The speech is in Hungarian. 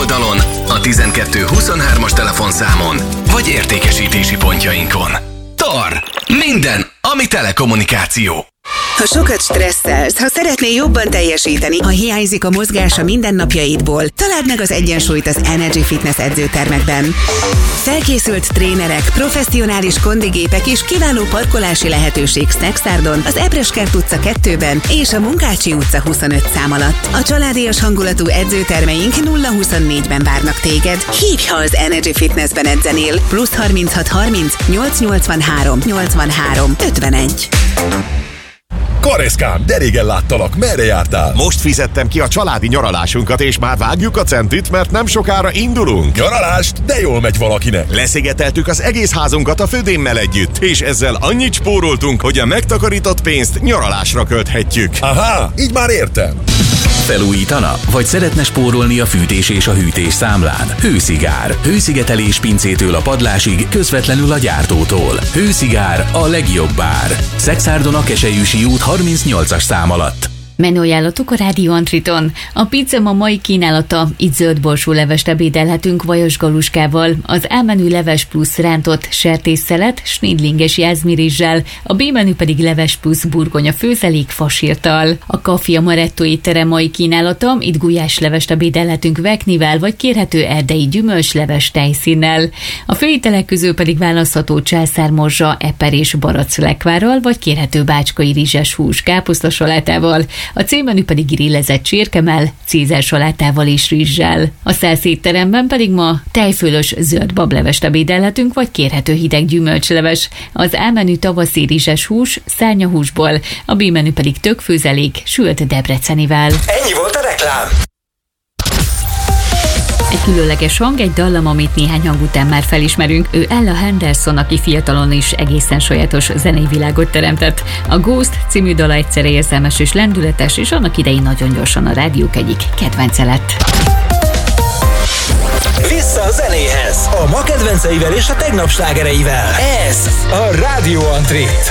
weboldalon, a 1223-as telefonszámon, vagy értékesítési pontjainkon. TAR. Minden, ami telekommunikáció. Ha sokat stresszelsz, ha szeretnél jobban teljesíteni, ha hiányzik a mozgás a mindennapjaidból, találd meg az egyensúlyt az Energy Fitness edzőtermekben. Felkészült trénerek, professzionális kondigépek és kiváló parkolási lehetőség Szexárdon, az Ebreskert utca 2-ben és a Munkácsi utca 25 szám alatt. A családias hangulatú edzőtermeink 0-24-ben várnak téged. Hívj, ha az Energy Fitnessben edzenél. +36 30 883 83 51. Kareszkám, de régen láttalak, merre jártál? Most fizettem ki a családi nyaralásunkat, és már vágjuk a centit, mert nem sokára indulunk. Nyaralást? De jól megy valakinek. Leszigeteltük az egész házunkat a födémmel együtt, és ezzel annyit spóroltunk, hogy a megtakarított pénzt nyaralásra költhetjük. Aha, így már értem. Felújítana? Vagy szeretne spórolni a fűtés és a hűtés számlán? Hőszigár. Hőszigetelés pincétől a padlásig, közvetlenül a gyártótól. Hőszigár, a legjobb ár. Szexárdon a Keselyűsi út 38-as szám alatt. Menüajánlatok a Rádió Antriton. A pizza ma mai kínálata, itt zöld borsólevest ebédelhetünk vajos galuskával, az A-menü leves plusz rántott sertésszelet, snidlinges jászmirizssel, a B-menü pedig leves plusz burgonya főzelék fasírttal. A Café Amaretto étterem mai kínálata, itt gulyáslevest ebédelhetünk veknivel, vagy kérhető erdei gyümölcsleves tejszínnel. A főételek közül pedig választható császármorzsa, eper és baraclekvárral, vagy kérhető bácskai rizses hús káposztasalátával. A C-menü pedig grillezett csirkemell, cézár salátával és rizssel. A Szász étteremben pedig ma tejfölös zöld bablevest ebédelhetünk, vagy kérhető hideg gyümölcsleves. Az A-menü tavaszi rizses hús, szárnyahúsból, a B-menü pedig tökfőzelék, sült debrecenivel. Ennyi volt a reklám! Egy különleges hang, egy dallam, amit néhány hang után már felismerünk. Ő Ella Henderson, aki fiatalon is egészen sajátos zenei világot teremtett. A Ghost című dala egyszerre érzelmes és lendületes, és annak idején nagyon gyorsan a rádiók egyik kedvence lett. Vissza a zenéhez! A ma kedvenceivel és a tegnap slágereivel. Ez a Rádió Antrit.